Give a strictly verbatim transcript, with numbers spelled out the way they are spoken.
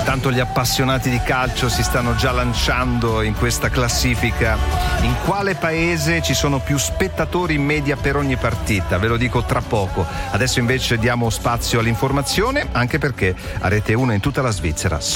Intanto gli appassionati di calcio si stanno già lanciando in questa classifica. In quale paese ci sono più spettatori in media per ogni partita? Ve lo dico tra poco. Adesso invece diamo spazio all'informazione, anche perché a Rete uno in tutta la Svizzera